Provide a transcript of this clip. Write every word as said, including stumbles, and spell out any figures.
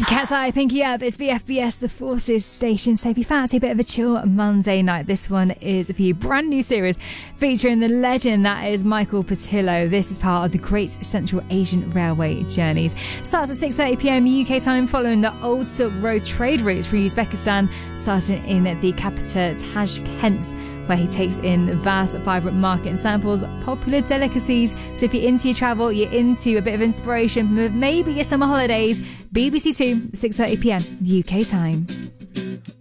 Cat's Eye, Pinky Up, it's B F B S, the Forces station. So if you fancy a bit of a chill Monday night, this one is for you. Brand new series featuring the legend that is Michael Portillo. This is part of the Great Central Asian Railway Journeys. Starts at six thirty p m U K time, following the old Silk Road trade routes through Uzbekistan, starting in the capital Tashkent, where he takes in vast, vibrant market and samples popular delicacies. So if you're into your travel, you're into a bit of inspiration, maybe your summer holidays, B B C Two, six thirty p m U K time.